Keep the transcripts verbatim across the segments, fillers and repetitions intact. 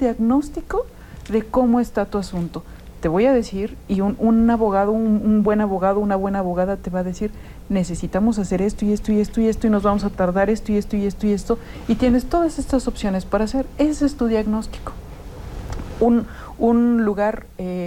diagnóstico de cómo está tu asunto. Te voy a decir, y un, un abogado, un, un buen abogado, una buena abogada te va a decir, necesitamos hacer esto y esto y esto y esto y nos vamos a tardar esto y esto y esto y esto, y tienes todas estas opciones para hacer. Ese es tu diagnóstico. Un, un lugar eh,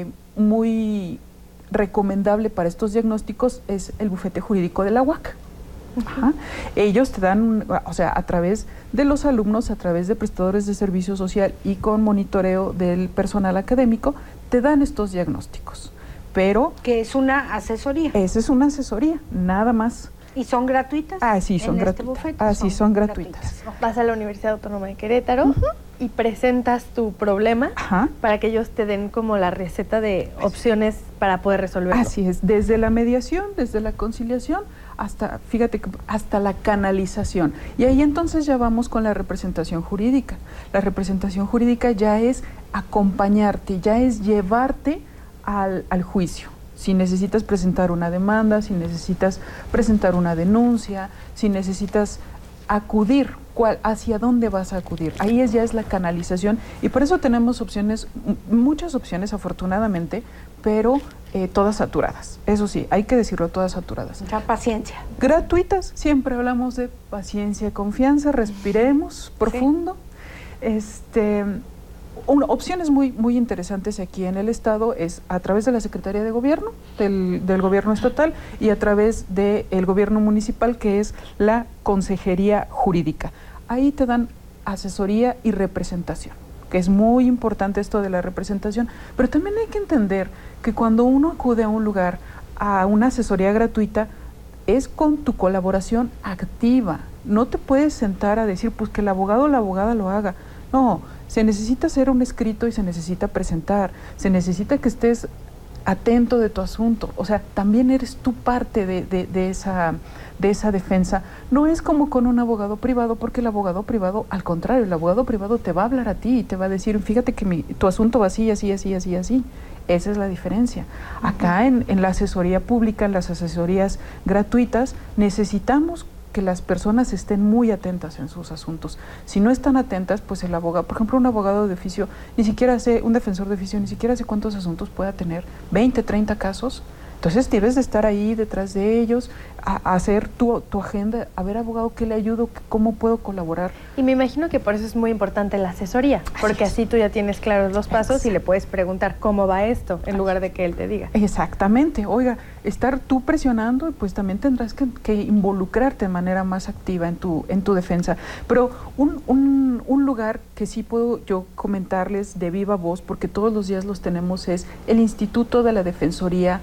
muy recomendable para estos diagnósticos es el bufete jurídico de la U A C. Ajá. Ellos te dan, o sea, a través de los alumnos, a través de prestadores de servicio social y con monitoreo del personal académico, te dan estos diagnósticos. Pero que es una asesoría. Esa es una asesoría, nada más. ¿Y son gratuitas? Ah, sí, son gratuitas. Este ah, sí, son, son gratuitas. gratuitas. Vas a la Universidad Autónoma de Querétaro uh-huh. y presentas tu problema uh-huh. para que ellos te den como la receta de opciones para poder resolverlo. Así es, desde la mediación, desde la conciliación, hasta, fíjate, hasta la canalización. Y ahí entonces ya vamos con la representación jurídica. La representación jurídica ya es acompañarte, ya es llevarte al, al juicio. Si necesitas presentar una demanda, si necesitas presentar una denuncia, si necesitas acudir, cuál, hacia dónde vas a acudir. Ahí es, ya es la canalización, y por eso tenemos opciones, muchas opciones afortunadamente, pero eh, todas saturadas. Eso sí, hay que decirlo, todas saturadas. Mucha paciencia. Gratuitas, siempre hablamos de paciencia, confianza, respiremos profundo. Sí. Este... Una, opciones muy, muy interesantes aquí en el Estado es a través de la Secretaría de Gobierno, del, del Gobierno Estatal, y a través del Gobierno Municipal, que es la Consejería Jurídica. Ahí te dan asesoría y representación, que es muy importante esto de la representación, pero también hay que entender que cuando uno acude a un lugar, a una asesoría gratuita, es con tu colaboración activa. No te puedes sentar a decir, pues que el abogado o la abogada lo haga. No, se necesita hacer un escrito y se necesita presentar, se necesita que estés atento de tu asunto, o sea, también eres tú parte de, de, de, esa, de esa defensa. No es como con un abogado privado, porque el abogado privado, al contrario, el abogado privado te va a hablar a ti y te va a decir, fíjate que mi, tu asunto va así, así, así, así, así. Esa es la diferencia. Acá en, en la asesoría pública, en las asesorías gratuitas, necesitamos que las personas estén muy atentas en sus asuntos. Si no están atentas, pues el abogado, por ejemplo, un abogado de oficio, ni siquiera hace, un defensor de oficio, ni siquiera hace cuántos asuntos pueda tener, veinte, treinta casos. Entonces debes de estar ahí detrás de ellos, a, a hacer tu, tu agenda, a ver, abogado, ¿qué le ayudo? ¿Cómo puedo colaborar? Y me imagino que por eso es muy importante la asesoría, porque así, así tú ya tienes claros los pasos Exacto. y le puedes preguntar cómo va esto, en lugar de que él te diga. Exactamente, oiga, estar tú presionando, pues también tendrás que, que involucrarte de manera más activa en tu, en tu defensa. Pero un, un, un lugar que sí puedo yo comentarles de viva voz, porque todos los días los tenemos, es el Instituto de la Defensoría.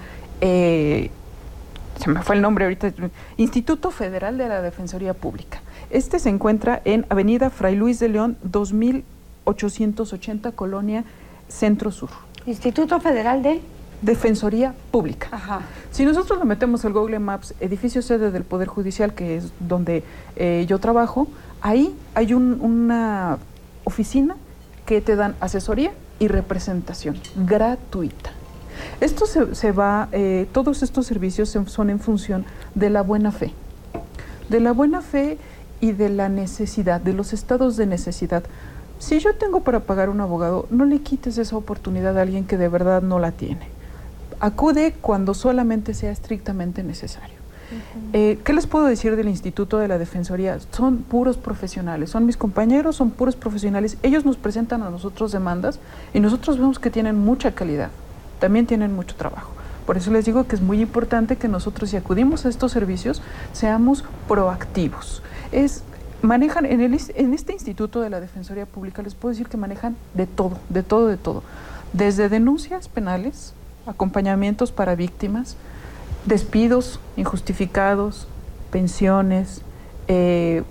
Eh, se me fue el nombre ahorita, Instituto Federal de la Defensoría Pública. Este se encuentra en Avenida Fray Luis de León, dos mil ochocientos ochenta, Colonia Centro Sur. Instituto Federal de Defensoría Pública. Ajá. Si nosotros le metemos el Google Maps, edificio sede del Poder Judicial, que es donde eh, yo trabajo, ahí hay un, una oficina que te dan asesoría y representación gratuita. Esto se, se va, eh, todos estos servicios son en función de la buena fe, de la buena fe y de la necesidad, de los estados de necesidad. Si yo tengo para pagar un abogado, no le quites esa oportunidad a alguien que de verdad no la tiene. Acude cuando solamente sea estrictamente necesario. Uh-huh. eh, ¿Qué les puedo decir del Instituto de la Defensoría? Son puros profesionales, son mis compañeros, son puros profesionales. Ellos nos presentan a nosotros demandas y nosotros vemos que tienen mucha calidad. También tienen mucho trabajo. Por eso les digo que es muy importante que nosotros, si acudimos a estos servicios, seamos proactivos. Es, manejan, en, el, en este Instituto de la Defensoría Pública, les puedo decir que manejan de todo, de todo, de todo. Desde denuncias penales, acompañamientos para víctimas, despidos injustificados, pensiones, eh,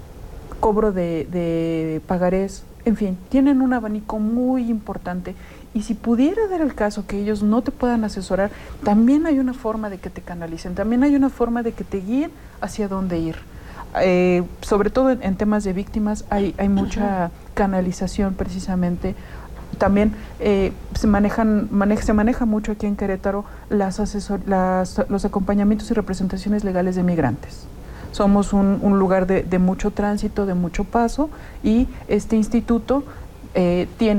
cobro de, de pagarés, en fin, tienen un abanico muy importante. Y si pudiera dar el caso que ellos no te puedan asesorar, también hay una forma de que te canalicen, también hay una forma de que te guíen hacia dónde ir. Eh, sobre todo en, en temas de víctimas hay, hay mucha canalización precisamente. También eh, se manejan maneja, se maneja mucho aquí en Querétaro las asesor, las, los acompañamientos y representaciones legales de migrantes. Somos un, un lugar de, de mucho tránsito, de mucho paso, y este instituto eh, tiene